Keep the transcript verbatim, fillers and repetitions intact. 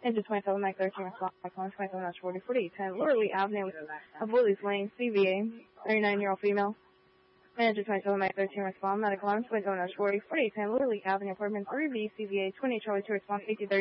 Engine twenty-seven, Mike thirteen, respond, Mike one, twenty-seven, dash forty, forty-eight ten, Lorley Avenue, of Willie's Lane, C V A, thirty-nine-year-old female. Manager twenty-seven, Mike thirteen, respond, medical arms, twenty-seven, dash forty, forty-eight ten, Lorley Avenue, apartment three B, C V A, twenty, Charlie two, respond, safety thirty.